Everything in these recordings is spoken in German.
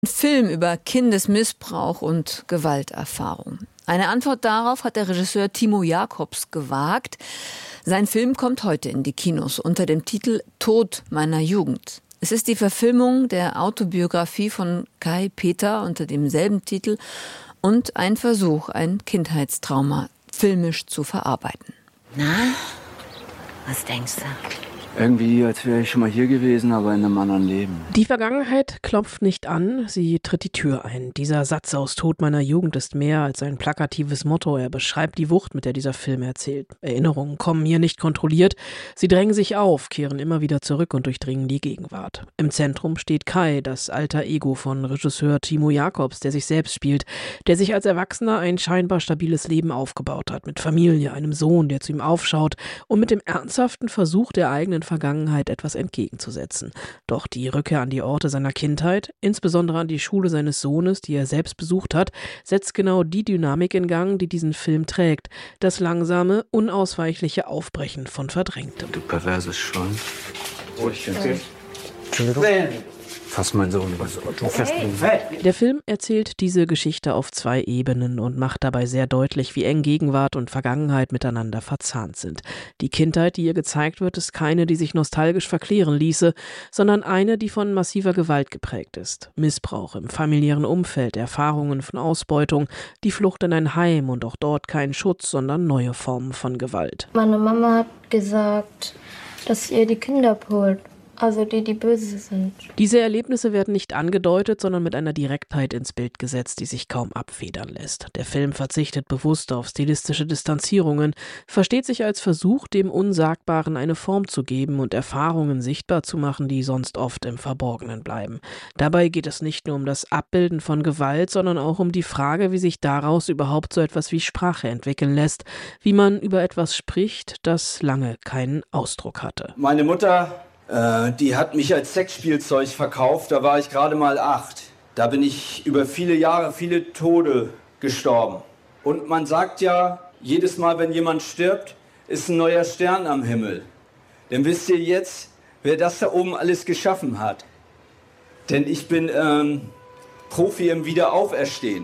Film über Kindesmissbrauch und Gewalterfahrung. Eine Antwort darauf hat der Regisseur Timo Jacobs gewagt. Sein Film kommt heute in die Kinos unter dem Titel Tod meiner Jugend. Es ist die Verfilmung der Autobiografie von Kai Peter unter demselben Titel und ein Versuch, ein Kindheitstrauma filmisch zu verarbeiten. Na, was denkst du? Irgendwie, als wäre ich schon mal hier gewesen, aber in einem anderen Leben. Die Vergangenheit klopft nicht an, sie tritt die Tür ein. Dieser Satz aus Tod meiner Jugend ist mehr als ein plakatives Motto. Er beschreibt die Wucht, mit der dieser Film erzählt. Erinnerungen kommen hier nicht kontrolliert. Sie drängen sich auf, kehren immer wieder zurück und durchdringen die Gegenwart. Im Zentrum steht Kai, das alter Ego von Regisseur Timo Jacobs, der sich selbst spielt, der sich als Erwachsener ein scheinbar stabiles Leben aufgebaut hat. Mit Familie, einem Sohn, der zu ihm aufschaut und mit dem ernsthaften Versuch der eigenen Vergangenheit etwas entgegenzusetzen. Doch die Rückkehr an die Orte seiner Kindheit, insbesondere an die Schule seines Sohnes, die er selbst besucht hat, setzt genau die Dynamik in Gang, die diesen Film trägt. Das langsame, unausweichliche Aufbrechen von Verdrängtem. Du perverses Schwein. Entschuldigung? Fass meinen Sohn. Der Film erzählt diese Geschichte auf 2 Ebenen und macht dabei sehr deutlich, wie eng Gegenwart und Vergangenheit miteinander verzahnt sind. Die Kindheit, die ihr gezeigt wird, ist keine, die sich nostalgisch verklären ließe, sondern eine, die von massiver Gewalt geprägt ist. Missbrauch im familiären Umfeld, Erfahrungen von Ausbeutung, die Flucht in ein Heim und auch dort kein Schutz, sondern neue Formen von Gewalt. Meine Mama hat gesagt, dass ihr die Kinder abholt. Also die böse sind. Diese Erlebnisse werden nicht angedeutet, sondern mit einer Direktheit ins Bild gesetzt, die sich kaum abfedern lässt. Der Film verzichtet bewusst auf stilistische Distanzierungen, versteht sich als Versuch, dem Unsagbaren eine Form zu geben und Erfahrungen sichtbar zu machen, die sonst oft im Verborgenen bleiben. Dabei geht es nicht nur um das Abbilden von Gewalt, sondern auch um die Frage, wie sich daraus überhaupt so etwas wie Sprache entwickeln lässt, wie man über etwas spricht, das lange keinen Ausdruck hatte. Meine Mutter... die hat mich als Sexspielzeug verkauft, da war ich gerade mal 8. Da bin ich über viele Jahre, viele Tode gestorben. Und man sagt ja, jedes Mal, wenn jemand stirbt, ist ein neuer Stern am Himmel. Denn wisst ihr jetzt, wer das da oben alles geschaffen hat? Denn ich bin Profi im Wiederauferstehen.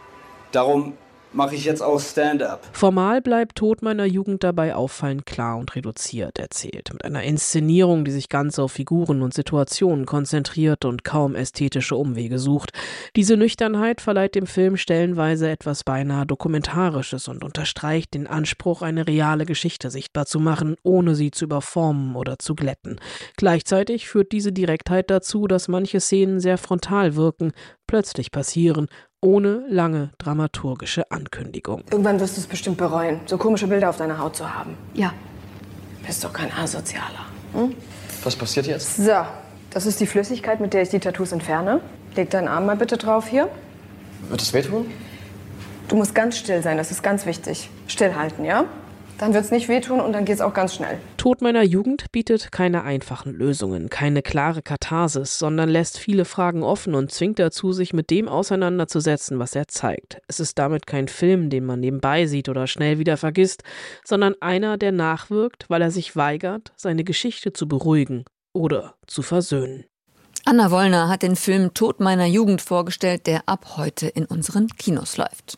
Darum mache ich jetzt auch Stand-up. Formal bleibt Tod meiner Jugend dabei auffallend klar und reduziert erzählt. Mit einer Inszenierung, die sich ganz auf Figuren und Situationen konzentriert und kaum ästhetische Umwege sucht. Diese Nüchternheit verleiht dem Film stellenweise etwas beinahe Dokumentarisches und unterstreicht den Anspruch, eine reale Geschichte sichtbar zu machen, ohne sie zu überformen oder zu glätten. Gleichzeitig führt diese Direktheit dazu, dass manche Szenen sehr frontal wirken, plötzlich passieren, ohne lange dramaturgische Ankündigung. Irgendwann wirst du es bestimmt bereuen, so komische Bilder auf deiner Haut zu haben. Ja. Bist doch kein Asozialer. Hm? Was passiert jetzt? So, das ist die Flüssigkeit, mit der ich die Tattoos entferne. Leg deinen Arm mal bitte drauf hier. Wird es wehtun? Du musst ganz still sein, das ist ganz wichtig. Stillhalten, ja? Dann wird's nicht wehtun und dann geht's auch ganz schnell. Tod meiner Jugend bietet keine einfachen Lösungen, keine klare Katharsis, sondern lässt viele Fragen offen und zwingt dazu, sich mit dem auseinanderzusetzen, was er zeigt. Es ist damit kein Film, den man nebenbei sieht oder schnell wieder vergisst, sondern einer, der nachwirkt, weil er sich weigert, seine Geschichte zu beruhigen oder zu versöhnen. Anna Wollner hat den Film Tod meiner Jugend vorgestellt, der ab heute in unseren Kinos läuft.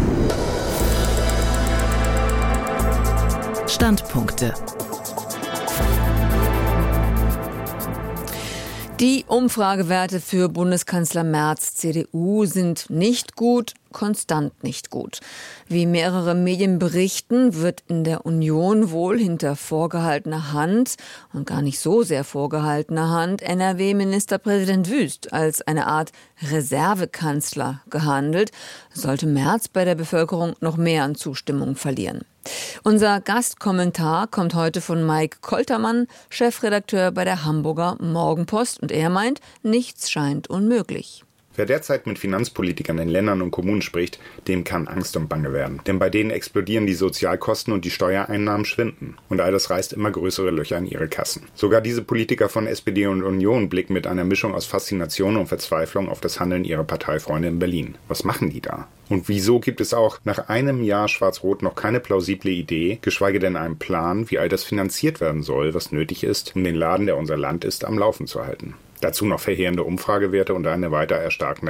Standpunkte. Die Umfragewerte für Bundeskanzler Merz CDU sind nicht gut, konstant nicht gut. Wie mehrere Medien berichten, wird in der Union wohl hinter vorgehaltener Hand und gar nicht so sehr vorgehaltener Hand NRW-Ministerpräsident Wüst als eine Art Reservekanzler gehandelt, sollte Merz bei der Bevölkerung noch mehr an Zustimmung verlieren. Unser Gastkommentar kommt heute von Mike Koltermann, Chefredakteur bei der Hamburger Morgenpost, und er meint, nichts scheint unmöglich. Wer derzeit mit Finanzpolitikern in Ländern und Kommunen spricht, dem kann Angst und Bange werden. Denn bei denen explodieren die Sozialkosten und die Steuereinnahmen schwinden. Und all das reißt immer größere Löcher in ihre Kassen. Sogar diese Politiker von SPD und Union blicken mit einer Mischung aus Faszination und Verzweiflung auf das Handeln ihrer Parteifreunde in Berlin. Was machen die da? Und wieso gibt es auch nach einem Jahr Schwarz-Rot noch keine plausible Idee, geschweige denn einen Plan, wie all das finanziert werden soll, was nötig ist, um den Laden, der unser Land ist, am Laufen zu halten? Dazu noch verheerende Umfragewerte und eine weiter erstarkende